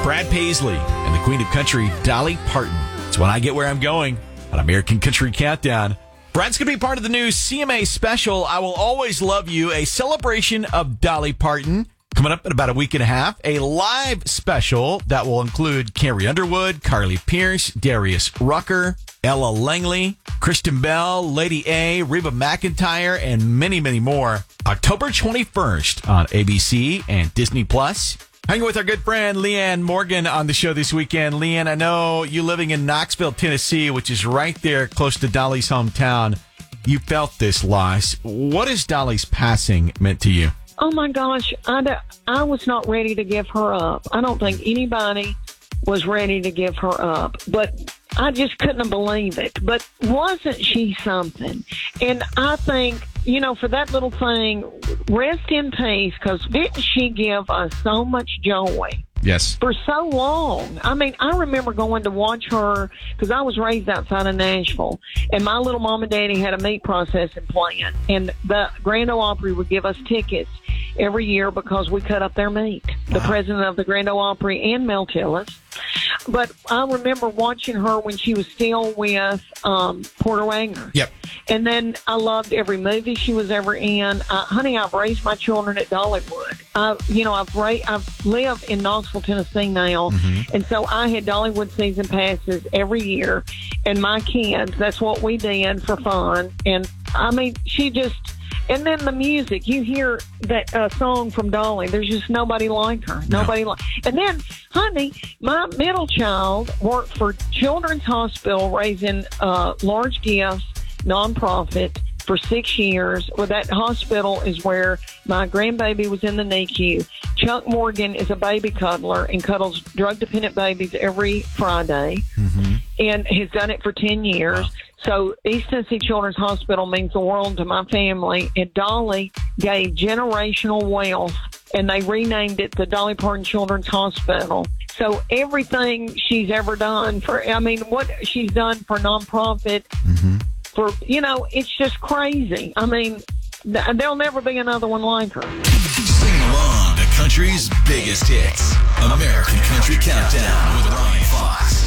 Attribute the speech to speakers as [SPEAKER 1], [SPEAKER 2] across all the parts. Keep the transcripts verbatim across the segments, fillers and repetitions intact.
[SPEAKER 1] Brad Paisley and the Queen of Country, Dolly Parton. It's When I Get Where I'm Going on American Country Countdown. Brad's going to be part of the new C M A special, I Will Always Love You, a celebration of Dolly Parton. Coming up in about a week and a half, a live special that will include Carrie Underwood, Carly Pearce, Darius Rucker, Ella Langley, Kristen Bell, Lady A, Reba McEntire, and many, many more. October twenty-first on A B C and Disney Plus. Hanging with our good friend Leanne Morgan on the show this weekend. Leanne, I know you living in Knoxville, Tennessee, which is right there close to Dolly's hometown. You felt this loss. What has Dolly's passing meant to you?
[SPEAKER 2] Oh, my gosh. I, d- I was not ready to give her up. I don't think anybody was ready to give her up. But I just couldn't believe it. But wasn't she something? And I think, you know, for that little thing, rest in peace, because didn't she give us so much joy?
[SPEAKER 1] Yes.
[SPEAKER 2] For so long. I mean, I remember going to watch her because I was raised outside of Nashville, and my little mom and daddy had a meat processing plant, and the Grand Ole Opry would give us tickets every year because we cut up their meat. The wow. president of the Grand Ole Opry and Mel Tillis. But I remember watching her when she was still with um, Porter Wagoner.
[SPEAKER 1] Yep.
[SPEAKER 2] And then I loved every movie she was ever in. Uh, honey, I've raised my children at Dollywood. Uh, you know, I've ra- I've lived in Knoxville, Tennessee now, mm-hmm. and so I had Dollywood season passes every year. And my kids, that's what we did for fun. And I mean, she just. And then the music, you hear that uh, song from Dolly. There's just nobody like her. Nobody no. like. And then, honey, my middle child worked for Children's Hospital raising uh, large gifts, nonprofit, for six years. Well, that hospital is where my grandbaby was in the N I C U. Chuck Morgan is a baby cuddler and cuddles drug-dependent babies every Friday, mm-hmm. and has done it for ten years. Wow. So East Tennessee Children's Hospital means the world to my family, and Dolly gave generational wealth, and they renamed it the Dolly Parton Children's Hospital. So everything she's ever done for, I mean, what she's done for nonprofit, mm-hmm. for, you know, it's just crazy. I mean, th- there'll never be another one like her.
[SPEAKER 3] Sing along to country's biggest hits. American Country Countdown with Ryan Fox.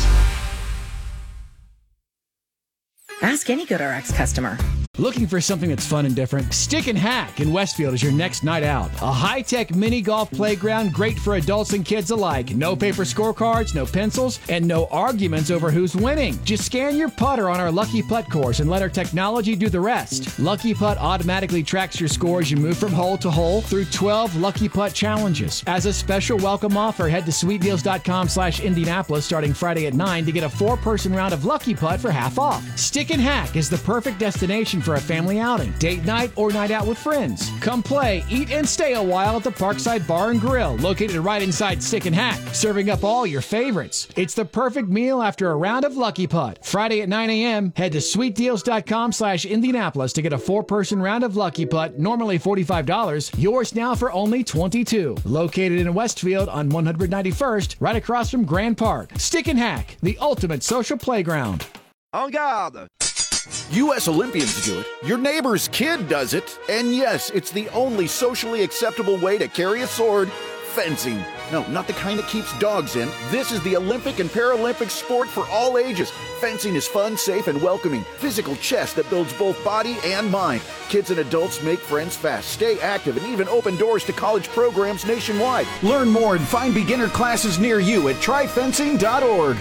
[SPEAKER 4] Ask any GoodRx customer.
[SPEAKER 5] Looking for something that's fun and different? Stick and Hack in Westfield is your next night out. A high-tech mini golf playground great for adults and kids alike. No paper scorecards, no pencils, and no arguments over who's winning. Just scan your putter on our Lucky Putt course and let our technology do the rest. Lucky Putt automatically tracks your score as you move from hole to hole through twelve Lucky Putt challenges. As a special welcome offer, head to sweet deals dot com slash Indianapolis starting Friday at nine to get a four-person round of Lucky Putt for half off. Stick and Hack is the perfect destination for a family outing, date night, or night out with friends. Come play, eat, and stay a while at the Parkside Bar and Grill, located right inside Stick and Hack, serving up all your favorites. It's the perfect meal after a round of Lucky Putt. Friday at nine a.m., head to sweet deals dot com slash Indianapolis to get a four-person round of Lucky Putt, normally forty-five dollars, yours now for only twenty-two dollars. Located in Westfield on one hundred ninety-first, right across from Grand Park. Stick and Hack, the ultimate social playground.
[SPEAKER 6] En garde! U S Olympians do it, your neighbor's kid does it, and yes, it's the only socially acceptable way to carry a sword, fencing. No, not the kind that keeps dogs in. This is the Olympic and Paralympic sport for all ages. Fencing is fun, safe, and welcoming. Physical chess that builds both body and mind. Kids and adults make friends fast, stay active, and even open doors to college programs nationwide. Learn more and find beginner classes near you at try fencing dot org.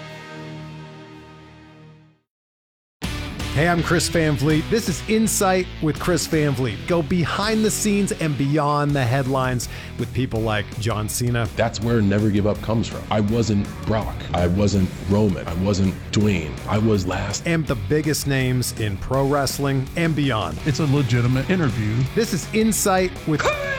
[SPEAKER 7] Hey, I'm Chris Van Vliet. This is Insight with Chris Van Vliet. Go behind the scenes and beyond the headlines with people like John Cena.
[SPEAKER 8] That's where Never Give Up comes from. I wasn't Brock. I wasn't Roman. I wasn't Dwayne. I was last.
[SPEAKER 7] And the biggest names in pro wrestling and beyond.
[SPEAKER 9] It's a legitimate interview.
[SPEAKER 7] This is Insight with